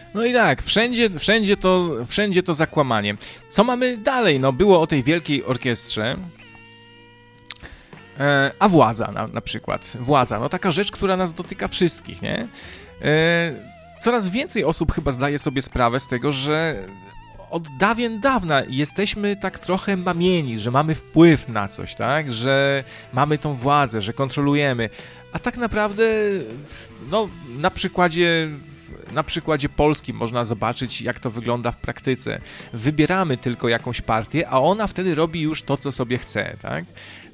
No i tak, wszędzie to zakłamanie. Co mamy dalej? No było o tej wielkiej orkiestrze, a władza na przykład. Władza, no taka rzecz, która nas dotyka wszystkich, nie? Coraz więcej osób chyba zdaje sobie sprawę z tego, że od dawien dawna jesteśmy tak trochę mamieni, że mamy wpływ na coś, tak? Że mamy tą władzę, że kontrolujemy. A tak naprawdę, no, na przykładzie Polski można zobaczyć, jak to wygląda w praktyce. Wybieramy tylko jakąś partię, a ona wtedy robi już to, co sobie chce, tak?